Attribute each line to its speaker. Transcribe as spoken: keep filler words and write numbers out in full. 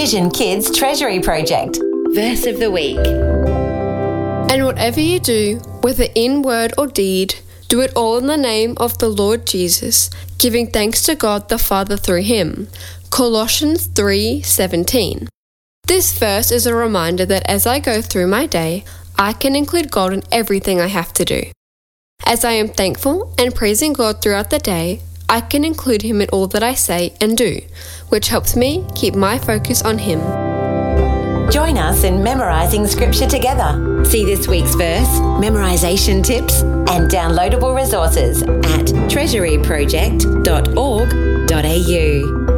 Speaker 1: Vision Kids Treasury Project. Verse of the Week.
Speaker 2: And whatever you do, whether in word or deed, do it all in the name of the Lord Jesus, giving thanks to God the Father through him. Colossians three seventeen. This verse is a reminder that as I go through my day, I can include God in everything I have to do. As I am thankful and praising God throughout the day, I can include him in all that I say and do, which helps me keep my focus on him.
Speaker 1: Join us in memorising scripture together. See this week's verse, memorisation tips, and downloadable resources at treasury project dot org dot a u.